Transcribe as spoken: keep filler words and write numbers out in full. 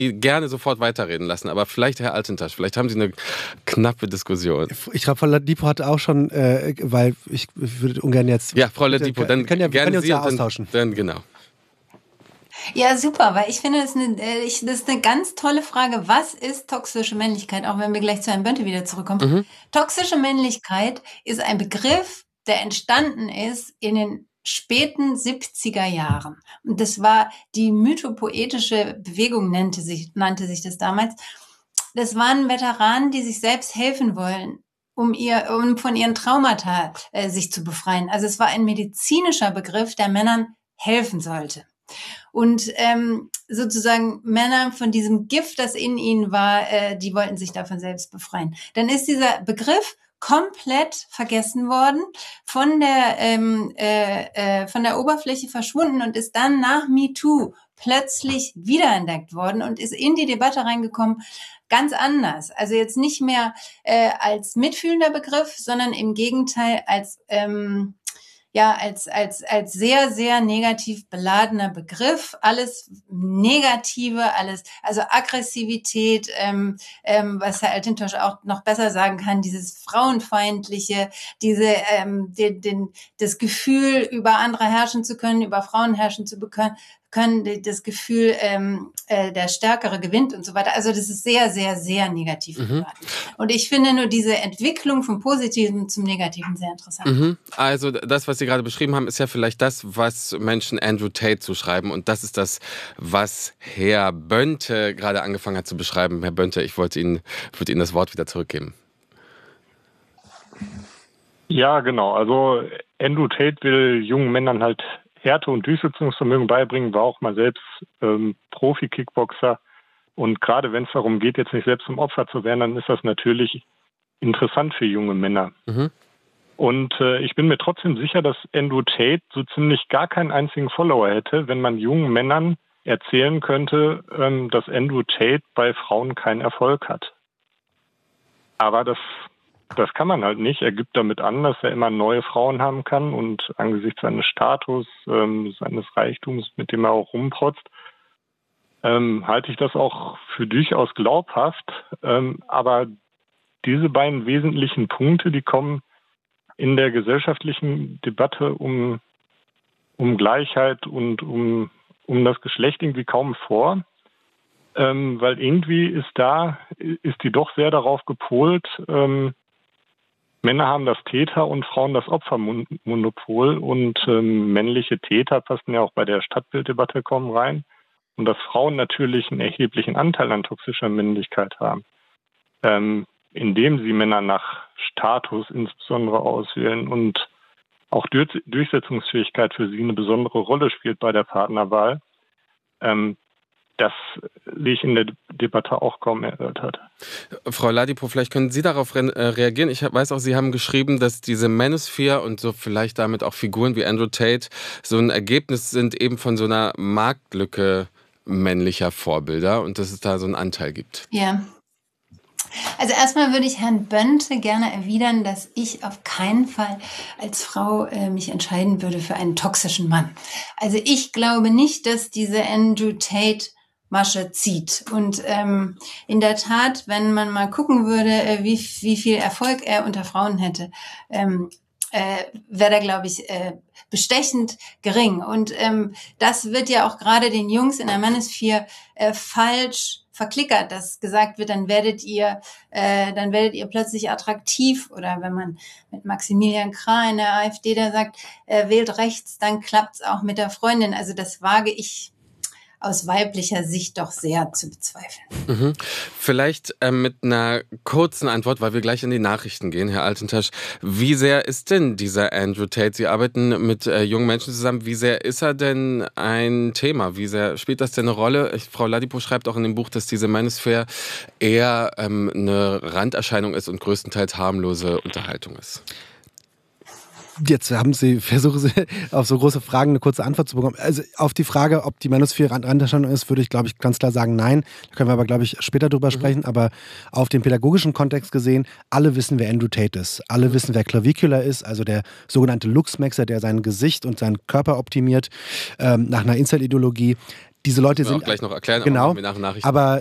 gerne sofort weiterreden lassen, aber vielleicht Herr Altentag, vielleicht haben Sie eine knappe Diskussion. Ich glaube, Frau Ladipo hat auch schon, äh, weil ich, ich würde ungern jetzt... Ja, Frau Ladipo, dann können ja, gerne können uns Sie ja und dann, austauschen. Dann genau. Ja, super, weil ich finde, das ist, eine, ich, das ist eine ganz tolle Frage. Was ist toxische Männlichkeit? Auch wenn wir gleich zu Herrn Bönte wieder zurückkommen. Mhm. Toxische Männlichkeit ist ein Begriff, der entstanden ist in den späten siebziger Jahren. Und das war die mythopoetische Bewegung, nannte sich, nannte sich das damals. Das waren Veteranen, die sich selbst helfen wollen, um ihr, um von ihren Traumata äh, sich zu befreien. Also es war ein medizinischer Begriff, der Männern helfen sollte. Und ähm, sozusagen Männer von diesem Gift, das in ihnen war, äh, die wollten sich davon selbst befreien. Dann ist dieser Begriff komplett vergessen worden, von der ähm, äh, äh, von der Oberfläche verschwunden und ist dann nach MeToo plötzlich wiederentdeckt worden und ist in die Debatte reingekommen, ganz anders. Also jetzt nicht mehr äh, als mitfühlender Begriff, sondern im Gegenteil als ähm, ja, als, als, als sehr, sehr negativ beladener Begriff. Alles Negative, alles, also Aggressivität, ähm, ähm, was Herr Altentag auch noch besser sagen kann, dieses Frauenfeindliche, diese, ähm, den, den, das Gefühl, über andere herrschen zu können, über Frauen herrschen zu können, können das Gefühl, ähm, äh, der Stärkere gewinnt und so weiter. Also das ist sehr, sehr, sehr negativ mhm. beladen. Und ich finde nur diese Entwicklung vom Positiven zum Negativen sehr interessant. Mhm. Also das, was Sie gerade beschrieben haben, ist ja vielleicht das, was Menschen Andrew Tate zuschreiben. Und das ist das, was Herr Bönte gerade angefangen hat zu beschreiben. Herr Bönte, ich wollte Ihnen, würde Ihnen das Wort wieder zurückgeben. Ja, genau. Also Andrew Tate will jungen Männern halt Härte und Durchsetzungsvermögen beibringen, war auch mal selbst ähm, Profi-Kickboxer. Und gerade wenn es darum geht, jetzt nicht selbst zum Opfer zu werden, dann ist das natürlich interessant für junge Männer. Mhm. Und äh, ich bin mir trotzdem sicher, dass Andrew Tate so ziemlich gar keinen einzigen Follower hätte, wenn man jungen Männern erzählen könnte, ähm, dass Andrew Tate bei Frauen keinen Erfolg hat. Aber das Das kann man halt nicht. Er gibt damit an, dass er immer neue Frauen haben kann und angesichts seines Status, ähm, seines Reichtums, mit dem er auch rumprotzt, ähm, halte ich das auch für durchaus glaubhaft. Ähm, aber diese beiden wesentlichen Punkte, die kommen in der gesellschaftlichen Debatte um, um Gleichheit und um, um das Geschlecht irgendwie kaum vor. Ähm, weil irgendwie ist da, ist die doch sehr darauf gepolt, ähm, Männer haben das Täter- und Frauen das Opfermonopol und ähm, männliche Täter passen ja auch bei der Stadtbilddebatte kaum rein und dass Frauen natürlich einen erheblichen Anteil an toxischer Männlichkeit haben, ähm, indem sie Männer nach Status insbesondere auswählen und auch Dur- Durchsetzungsfähigkeit für sie eine besondere Rolle spielt bei der Partnerwahl. Ähm, Das sehe ich in der Debatte auch kaum erörtert. Frau Ladipo, vielleicht können Sie darauf re- äh, reagieren. Ich weiß auch, Sie haben geschrieben, dass diese Manosphere und so vielleicht damit auch Figuren wie Andrew Tate so ein Ergebnis sind eben von so einer Marktlücke männlicher Vorbilder und dass es da so einen Anteil gibt. Ja. Also erstmal würde ich Herrn Bönte gerne erwidern, dass ich auf keinen Fall als Frau äh, mich entscheiden würde für einen toxischen Mann. Also ich glaube nicht, dass diese Andrew Tate Masche zieht. Und ähm, in der Tat, wenn man mal gucken würde, äh, wie, wie viel Erfolg er unter Frauen hätte, ähm, äh, wäre da, glaube ich, äh, bestechend gering. Und ähm, das wird ja auch gerade den Jungs in der Manosphere äh, falsch verklickert, dass gesagt wird, dann werdet ihr, äh, dann werdet ihr plötzlich attraktiv. Oder wenn man mit Maximilian Krah in der AfD, der sagt, äh, wählt rechts, dann klappt's auch mit der Freundin. Also das wage ich aus weiblicher Sicht doch sehr zu bezweifeln. Mhm. Vielleicht äh, mit einer kurzen Antwort, weil wir gleich in die Nachrichten gehen, Herr Altentag. Wie sehr ist denn dieser Andrew Tate? Sie arbeiten mit äh, jungen Menschen zusammen. Wie sehr ist er denn ein Thema? Wie sehr spielt das denn eine Rolle? Ich, Frau Ladipo schreibt auch in dem Buch, dass diese Manosphere eher ähm, eine Randerscheinung ist und größtenteils harmlose Unterhaltung ist. Jetzt haben Sie, versuchen Sie auf so große Fragen eine kurze Antwort zu bekommen. Also auf die Frage, ob die Manosphere Randerscheinung ist, würde ich, glaube ich, ganz klar sagen, nein. Da können wir aber, glaube ich, später drüber mhm. sprechen. Aber auf den pädagogischen Kontext gesehen, alle wissen, wer Andrew Tate ist. Alle mhm. wissen, wer Clavicula ist, also der sogenannte Luchsmaxer, der sein Gesicht und seinen Körper optimiert, ähm, nach einer Incel-Ideologie. diese Leute wir sind auch gleich noch erklären, genau, aber nach Nachrichten. Aber